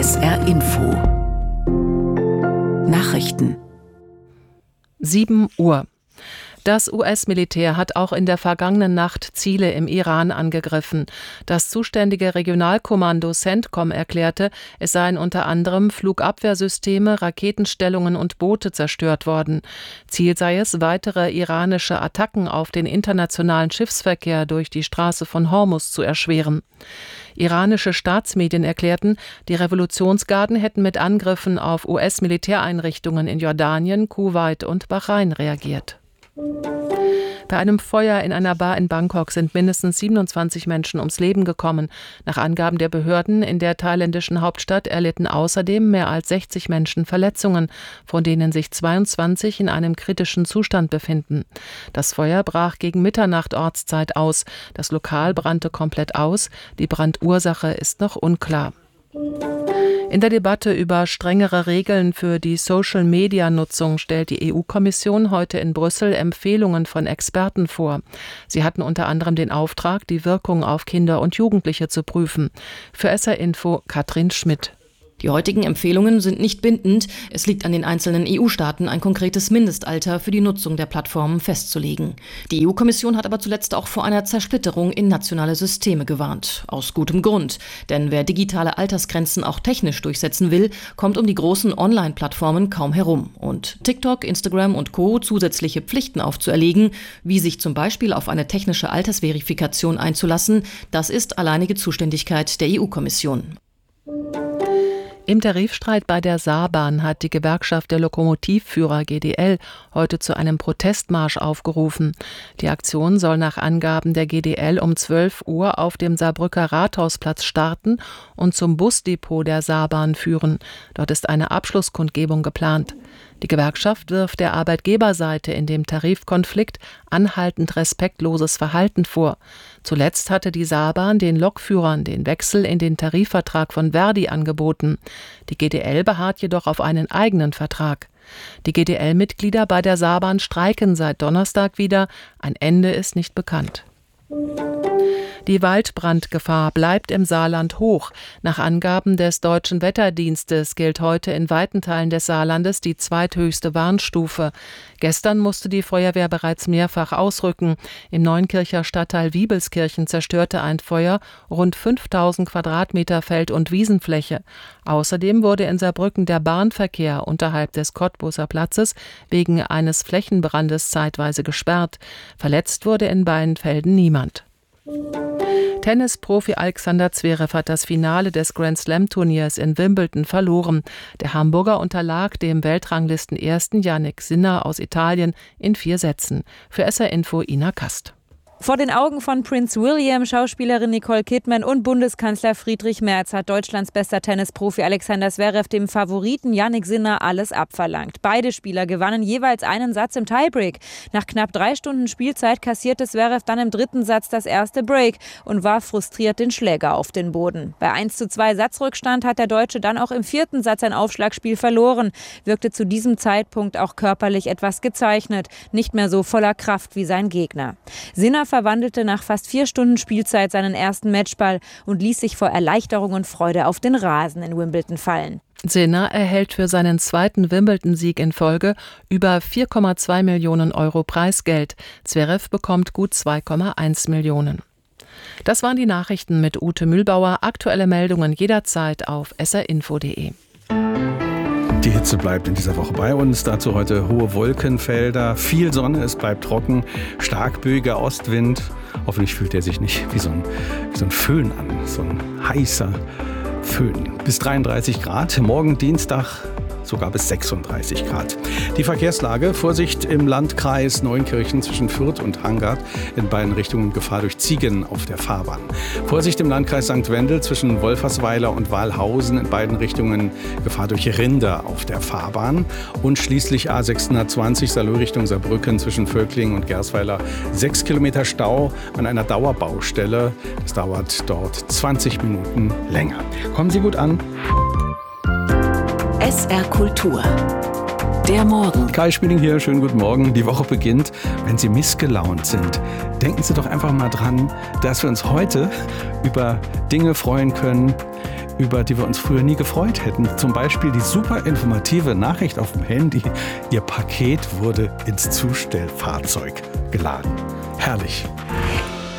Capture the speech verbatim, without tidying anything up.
S R Info Nachrichten. sieben Uhr. Das U S-Militär hat auch in der vergangenen Nacht Ziele im Iran angegriffen. Das zuständige Regionalkommando CENTCOM erklärte, es seien unter anderem Flugabwehrsysteme, Raketenstellungen und Boote zerstört worden. Ziel sei es, weitere iranische Attacken auf den internationalen Schiffsverkehr durch die Straße von Hormuz zu erschweren. Iranische Staatsmedien erklärten, die Revolutionsgarden hätten mit Angriffen auf U S-Militäreinrichtungen in Jordanien, Kuwait und Bahrain reagiert. Bei einem Feuer in einer Bar in Bangkok sind mindestens siebenundzwanzig Menschen ums Leben gekommen. Nach Angaben der Behörden in der thailändischen Hauptstadt erlitten außerdem mehr als sechzig Menschen Verletzungen, von denen sich zweiundzwanzig in einem kritischen Zustand befinden. Das Feuer brach gegen Mitternacht Ortszeit aus. Das Lokal brannte komplett aus. Die Brandursache ist noch unklar. In der Debatte über strengere Regeln für die Social-Media-Nutzung stellt die E U-Kommission heute in Brüssel Empfehlungen von Experten vor. Sie hatten unter anderem den Auftrag, die Wirkung auf Kinder und Jugendliche zu prüfen. Für S R Info Katrin Schmidt. Die heutigen Empfehlungen sind nicht bindend. Es liegt an den einzelnen E U-Staaten, ein konkretes Mindestalter für die Nutzung der Plattformen festzulegen. Die E U-Kommission hat aber zuletzt auch vor einer Zersplitterung in nationale Systeme gewarnt. Aus gutem Grund. Denn wer digitale Altersgrenzen auch technisch durchsetzen will, kommt um die großen Online-Plattformen kaum herum. Und TikTok, Instagram und Co. zusätzliche Pflichten aufzuerlegen, wie sich zum Beispiel auf eine technische Altersverifikation einzulassen, das ist alleinige Zuständigkeit der E U-Kommission. Im Tarifstreit bei der Saarbahn hat die Gewerkschaft der Lokomotivführer G D L heute zu einem Protestmarsch aufgerufen. Die Aktion soll nach Angaben der G D L um zwölf Uhr auf dem Saarbrücker Rathausplatz starten und zum Busdepot der Saarbahn führen. Dort ist eine Abschlusskundgebung geplant. Die Gewerkschaft wirft der Arbeitgeberseite in dem Tarifkonflikt anhaltend respektloses Verhalten vor. Zuletzt hatte die Saarbahn den Lokführern den Wechsel in den Tarifvertrag von Verdi angeboten. Die G D L beharrt jedoch auf einen eigenen Vertrag. Die G D L-Mitglieder bei der Saarbahn streiken seit Donnerstag wieder. Ein Ende ist nicht bekannt. Die Waldbrandgefahr bleibt im Saarland hoch. Nach Angaben des Deutschen Wetterdienstes gilt heute in weiten Teilen des Saarlandes die zweithöchste Warnstufe. Gestern musste die Feuerwehr bereits mehrfach ausrücken. Im Neunkircher Stadtteil Wiebelskirchen zerstörte ein Feuer rund fünftausend Quadratmeter Feld- und Wiesenfläche. Außerdem wurde in Saarbrücken der Bahnverkehr unterhalb des Cottbuser Platzes wegen eines Flächenbrandes zeitweise gesperrt. Verletzt wurde in beiden Felden niemand. Tennisprofi Alexander Zverev hat das Finale des Grand-Slam-Turniers in Wimbledon verloren. Der Hamburger unterlag dem Weltranglisten-Ersten Jannik Sinner aus Italien in vier Sätzen. Für S R Info Ina Kast. Vor den Augen von Prince William, Schauspielerin Nicole Kidman und Bundeskanzler Friedrich Merz hat Deutschlands bester Tennisprofi Alexander Zverev dem Favoriten Jannik Sinner alles abverlangt. Beide Spieler gewannen jeweils einen Satz im Tiebreak. Nach knapp drei Stunden Spielzeit kassierte Zverev dann im dritten Satz das erste Break und warf frustriert den Schläger auf den Boden. Bei eins zu zwei Satzrückstand hat der Deutsche dann auch im vierten Satz ein Aufschlagspiel verloren, wirkte zu diesem Zeitpunkt auch körperlich etwas gezeichnet, nicht mehr so voller Kraft wie sein Gegner. Sinner verwandelte nach fast vier Stunden Spielzeit seinen ersten Matchball und ließ sich vor Erleichterung und Freude auf den Rasen in Wimbledon fallen. Sinner erhält für seinen zweiten Wimbledon-Sieg in Folge über vier Komma zwei Millionen Euro Preisgeld. Zverev bekommt gut zwei Komma eins Millionen. Das waren die Nachrichten mit Ute Mühlbauer. Aktuelle Meldungen jederzeit auf s r info punkt d e. Die Hitze bleibt in dieser Woche bei uns. Dazu heute hohe Wolkenfelder, viel Sonne, es bleibt trocken, stark böiger Ostwind. Hoffentlich fühlt er sich nicht wie so ein, wie so ein Föhn an, so ein heißer Föhn. Bis dreiunddreißig Grad, morgen Dienstag sogar bis sechsunddreißig Grad. Die Verkehrslage: Vorsicht im Landkreis Neunkirchen zwischen Fürth und Hangard, in beiden Richtungen Gefahr durch Ziegen auf der Fahrbahn. Vorsicht im Landkreis Sankt Wendel zwischen Wolfersweiler und Walhausen, in beiden Richtungen Gefahr durch Rinder auf der Fahrbahn. Und schließlich A sechshundertzwanzig Salö Richtung Saarbrücken zwischen Völklingen und Gersweiler. Sechs Kilometer Stau an einer Dauerbaustelle. Das dauert dort zwanzig Minuten länger. Kommen Sie gut an. S R Kultur. Der Morgen. Kai Spieling hier, schönen guten Morgen. Die Woche beginnt. Wenn Sie missgelaunt sind, denken Sie doch einfach mal dran, dass wir uns heute über Dinge freuen können, über die wir uns früher nie gefreut hätten. Zum Beispiel die super informative Nachricht auf dem Handy, Ihr Paket wurde ins Zustellfahrzeug geladen. Herrlich.